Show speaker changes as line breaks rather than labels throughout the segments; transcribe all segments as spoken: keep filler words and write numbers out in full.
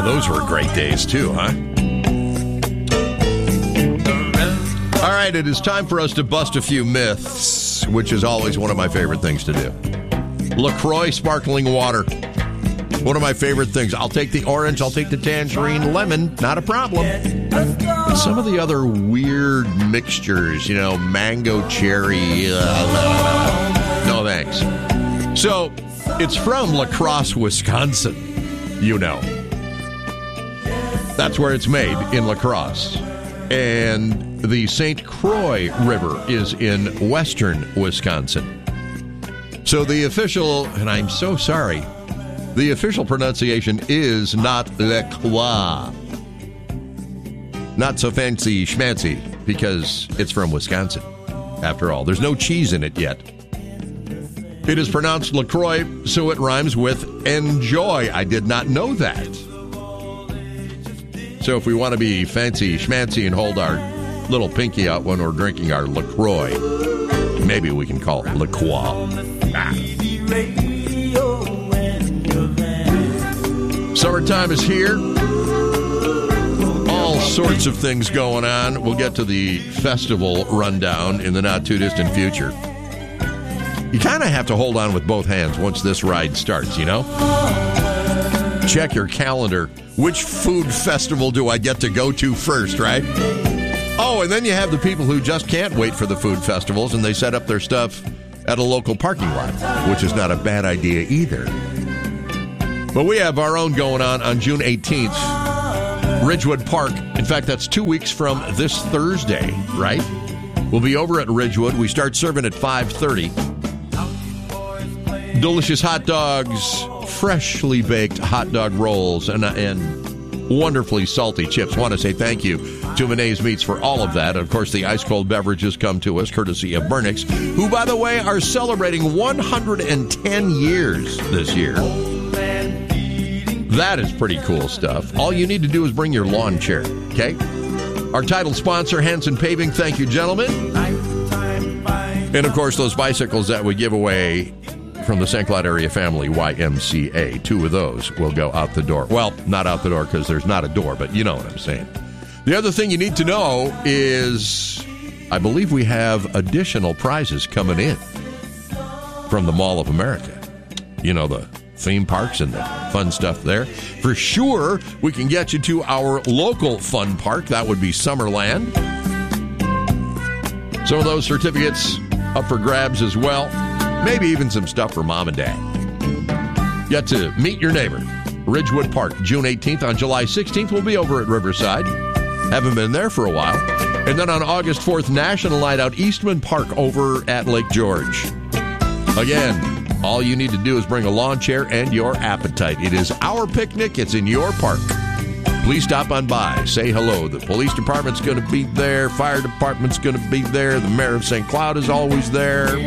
those were great days, too, huh? All right, it is time for us to bust a few myths, which is always one of my favorite things to do. LaCroix sparkling water. One of my favorite things. I'll take the orange, I'll take the tangerine, lemon, not a problem. But some of the other weird mixtures, you know, mango, cherry, uh, no thanks. So, it's from La Crosse, Wisconsin, you know. That's where it's made, in La Crosse. And the Saint Croix River is in western Wisconsin. So the official, and I'm so sorry, the official pronunciation is not La Croix. Not so fancy schmancy, because it's from Wisconsin, after all. There's no cheese in it yet. It is pronounced LaCroix, so it rhymes with enjoy. I did not know that. So if we want to be fancy schmancy and hold our little pinky out when we're drinking our LaCroix, maybe we can call it LaCroix. Ah. Summertime is here. All sorts of things going on. We'll get to the festival rundown in the not-too-distant future. You kind of have to hold on with both hands once this ride starts, you know? Check your calendar. Which food festival do I get to go to first, right? Oh, and then you have the people who just can't wait for the food festivals, and they set up their stuff at a local parking lot, which is not a bad idea either. But we have our own going on on June eighteenth, Ridgewood Park. In fact, that's two weeks from this Thursday, right? We'll be over at Ridgewood. We start serving at five thirty. Delicious hot dogs, freshly baked hot dog rolls, and, and wonderfully salty chips. I want to say thank you to Mayonnaise Meats for all of that. Of course, the ice-cold beverages come to us courtesy of Burnix, who, by the way, are celebrating one hundred ten years this year. That is pretty cool stuff. All you need to do is bring your lawn chair, okay? Our title sponsor, Hanson Paving. Thank you, gentlemen. And, of course, those bicycles that we give away from the Saint Cloud Area Family Y M C A. Two of those will go out the door. Well, not out the door because there's not a door, but you know what I'm saying. The other thing you need to know is I believe we have additional prizes coming in from the Mall of America. You know, the theme parks and the fun stuff there. For sure, we can get you to our local fun park. That would be Summerland. Some of those certificates up for grabs as well. Maybe even some stuff for mom and dad. Get to meet your neighbor. Ridgewood Park, June eighteenth. On July sixteenth, we'll be over at Riverside. Haven't been there for a while. And then on August fourth, National Night Out, Eastman Park over at Lake George. Again, all you need to do is bring a lawn chair and your appetite. It is our picnic. It's in your park. Please stop on by. Say hello. The police department's going to be there. Fire department's going to be there. The mayor of Saint Cloud is always there.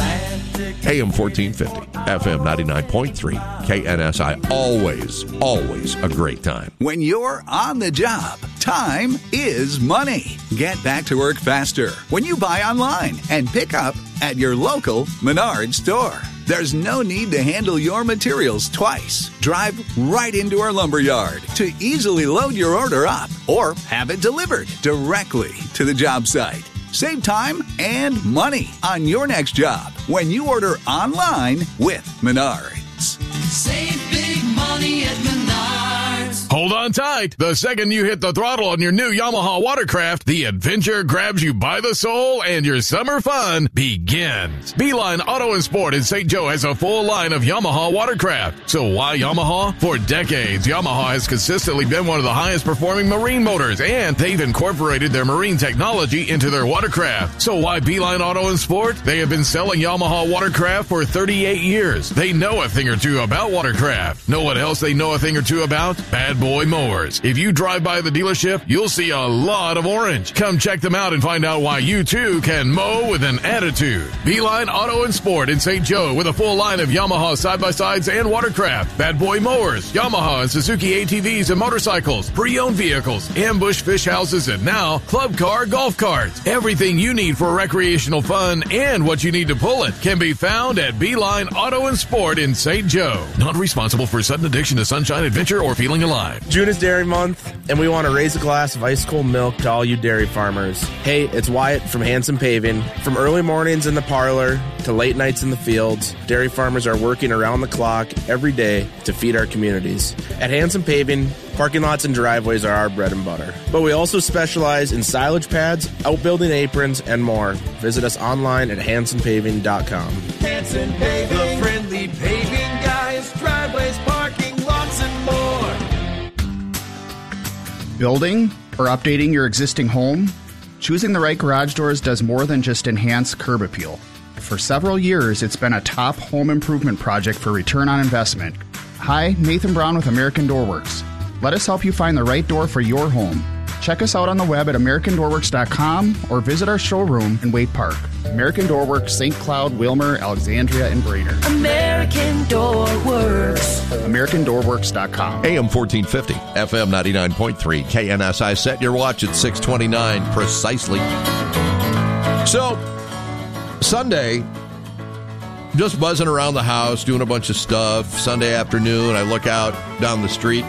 A M fourteen fifty, F M ninety-nine point three, K N S I. Always, always a great time.
When you're on the job, time is money. Get back to work faster when you buy online and pick up at your local Menards store. There's no need to handle your materials twice. Drive right into our lumberyard to easily load your order up or have it delivered directly to the job site. Save time and money on your next job when you order online with Menards.
Save big money at Menards.
Hold on tight. The second you hit the throttle on your new Yamaha Watercraft, the adventure grabs you by the soul and your summer fun begins. Beeline Auto and Sport in Saint Joe has a full line of Yamaha Watercraft. So why Yamaha? For decades, Yamaha has consistently been one of the highest performing marine motors, and they've incorporated their marine technology into their watercraft. So why Beeline Auto and Sport? They have been selling Yamaha Watercraft for thirty-eight years. They know a thing or two about watercraft. Know what else they know a thing or two about? Bad Boy Mowers. If you drive by the dealership, you'll see a lot of orange. Come check them out and find out why you too can mow with an attitude. Beeline Auto and Sport in Saint Joe with a full line of Yamaha side-by-sides and watercraft, Bad Boy Mowers, Yamaha and Suzuki A T Vs and motorcycles, pre-owned vehicles, ambush fish houses, and now club car golf carts. Everything you need for recreational fun and what you need to pull it can be found at Beeline Auto and Sport in Saint Joe. Not responsible for sudden addiction to sunshine, adventure, or feeling alive.
time.
June is Dairy Month, and we want to raise a glass of ice cold milk to all you dairy farmers. Hey, it's Wyatt from Hanson Paving. From early mornings in the parlor to late nights in the fields, dairy farmers are working around the clock every day to feed our communities. At Hanson Paving, parking lots and driveways are our bread and butter. But we also specialize in silage pads, outbuilding aprons, and more. Visit us online at hanson paving dot com.
Hanson Paving, the friendly paving guys, driveways, parking lots, and more.
Building or updating your existing home? Choosing the right garage doors does more than just enhance curb appeal. For several years, it's been a top home improvement project for return on investment. Hi, Nathan Brown with American Door Works. Let us help you find the right door for your home. Check us out on the web at american door works dot com or visit our showroom in Waite Park. American Door Works, Saint Cloud, Wilmer, Alexandria, and Brainerd.
American Door Works.
american door works dot com.
A M fourteen fifty, F M ninety-nine point three, K N S I. Set your watch at six twenty-nine precisely. So, Sunday, just buzzing around the house, doing a bunch of stuff. Sunday afternoon, I look out down the street,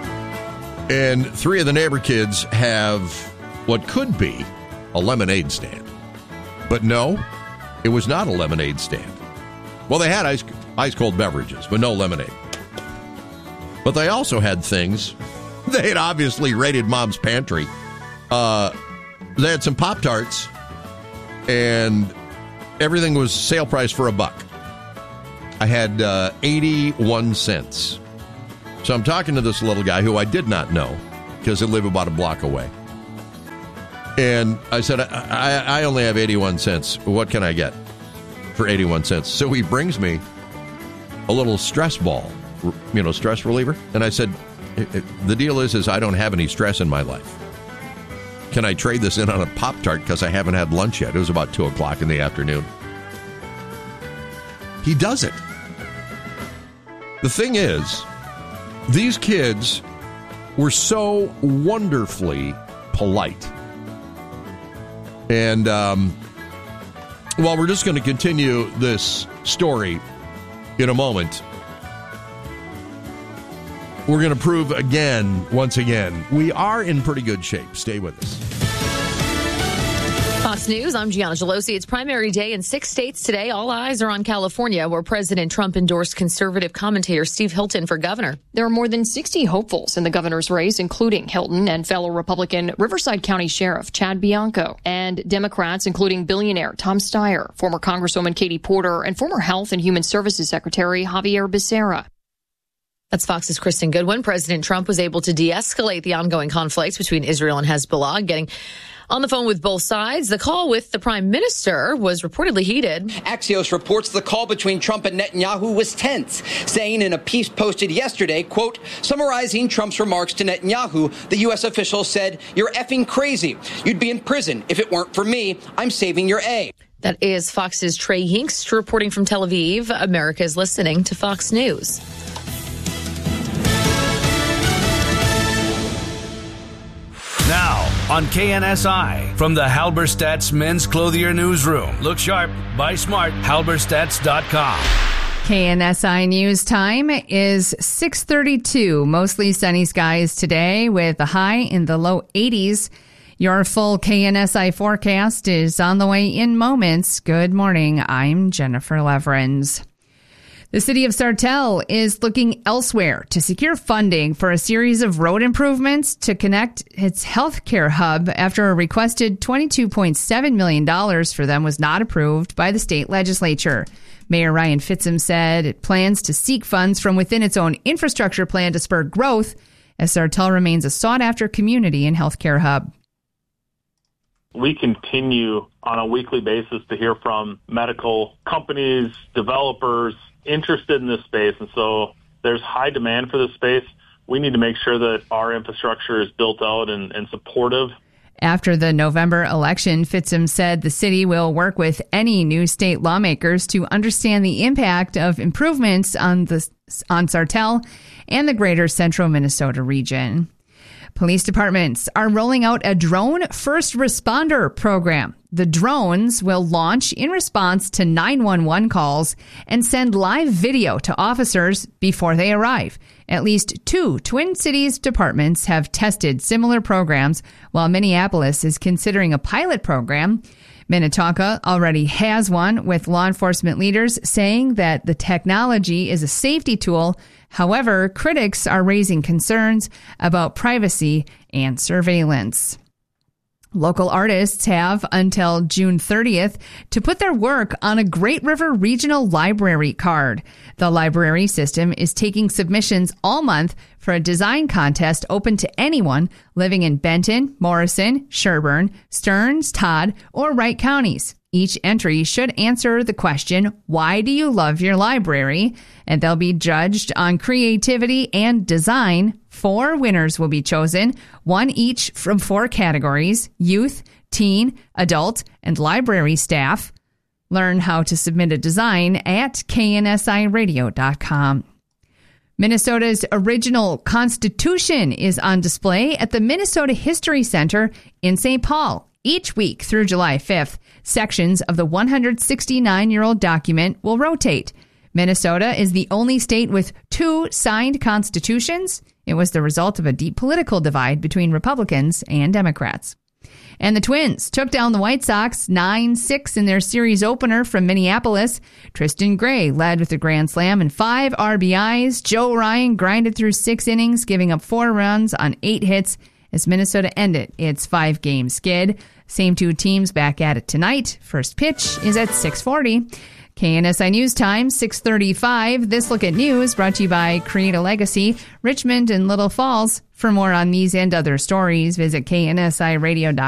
and three of the neighbor kids have what could be a lemonade stand. But no, it was not a lemonade stand. Well, they had ice, ice cold beverages, but no lemonade. But they also had things. They had obviously raided Mom's pantry. Uh, they had some Pop-Tarts, and everything was sale price for a buck. I had uh, eighty-one cents. So I'm talking to this little guy who I did not know because they live about a block away. And I said, I, I, I only have eighty-one cents. What can I get for eighty-one cents? So he brings me a little stress ball, you know, stress reliever. And I said, the deal is, is I don't have any stress in my life. Can I trade this in on a Pop-Tart because I haven't had lunch yet? It was about two o'clock in the afternoon. He does it. The thing is, these kids were so wonderfully polite. And, um, well, we're just going to continue this story in a moment. We're going to prove again, once again, we are in pretty good shape. Stay with us.
Fox News, I'm Gianna Gelosi. It's primary day in six states today. All eyes are on California, where President Trump endorsed conservative commentator Steve Hilton for governor.
There are more than sixty hopefuls in the governor's race, including Hilton and fellow Republican Riverside County Sheriff Chad Bianco, and Democrats including billionaire Tom Steyer, former Congresswoman Katie Porter, and former Health and Human Services Secretary Javier Becerra.
That's Fox's Kristen Goodwin. President Trump was able to de-escalate the ongoing conflicts between Israel and Hezbollah, getting on the phone with both sides. The call with the prime minister was reportedly heated.
Axios reports the call between Trump and Netanyahu was tense, saying in a piece posted yesterday, quote, summarizing Trump's remarks to Netanyahu, the U S official said, "You're effing crazy. You'd be in prison. If it weren't for me, I'm saving your A."
That is Fox's Trey Hinkst reporting from Tel Aviv. America is listening to Fox News.
Now, on K N S I, from the Halberstadt's Men's Clothier Newsroom. Look sharp, buy smart, halberstadts dot com.
K N S I News time is six thirty-two. Mostly sunny skies today with a high in the low eighties. Your full K N S I forecast is on the way in moments. Good morning. I'm Jennifer Leverins. The city of Sartell is looking elsewhere to secure funding for a series of road improvements to connect its healthcare hub after a requested twenty-two point seven million dollars for them was not approved by the state legislature. Mayor Ryan Fitzham said it plans to seek funds from within its own infrastructure plan to spur growth as Sartell remains a sought-after community and healthcare hub.
We continue on a weekly basis to hear from medical companies, developers, interested in this space, and so there's high demand for this space. We need to make sure that our infrastructure is built out and, and supportive.
After the November election, Fitzham said the city will work with any new state lawmakers to understand the impact of improvements on the on Sartell and the greater central Minnesota region. Police departments are rolling out a drone first responder program. The drones will launch in response to nine one one calls and send live video to officers before they arrive. At least two Twin Cities departments have tested similar programs, while Minneapolis is considering a pilot program. Minnetonka already has one, with law enforcement leaders saying that the technology is a safety tool. However, critics are raising concerns about privacy and surveillance. Local artists have until June thirtieth to put their work on a Great River Regional Library card. The library system is taking submissions all month for a design contest open to anyone living in Benton, Morrison, Sherburne, Stearns, Todd, or Wright counties. Each entry should answer the question, why do you love your library? And they'll be judged on creativity and design. Four winners will be chosen, one each from four categories: youth, teen, adult, and library staff. Learn how to submit a design at K N S I radio dot com. Minnesota's original Constitution is on display at the Minnesota History Center in Saint Paul. Each week through July fifth, sections of the one hundred sixty-nine-year-old document will rotate. Minnesota is the only state with two signed constitutions. It was the result of a deep political divide between Republicans and Democrats. And the Twins took down the White Sox nine six in their series opener from Minneapolis. Tristan Gray led with a grand slam and five R B Is. Joe Ryan grinded through six innings, giving up four runs on eight hits as Minnesota ended its five-game skid. Same two teams back at it tonight. First pitch is at six forty. K N S I News Time, six thirty-five. This Look at News brought to you by Create a Legacy, Richmond and Little Falls. For more on these and other stories, visit K N S I radio dot com.